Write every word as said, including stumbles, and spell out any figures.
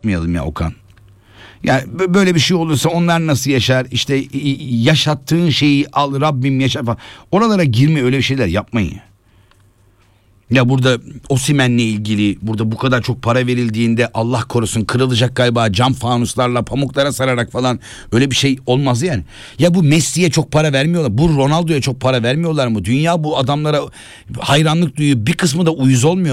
yaşatmayalım ya Okan. Ya böyle bir şey olursa onlar nasıl yaşar? İşte yaşattığın şeyi al Rabbim yaşa falan. Oralara girme, öyle şeyler yapmayın ya. Ya burada Osimhen'le ilgili burada bu kadar çok para verildiğinde Allah korusun kırılacak galiba cam fanuslarla pamuklara sararak falan, öyle bir şey olmaz yani. Ya bu Messi'ye çok para vermiyorlar, bu Ronaldo'ya çok para vermiyorlar mı? Dünya bu adamlara hayranlık duyuyor, bir kısmı da uyuz olmuyor.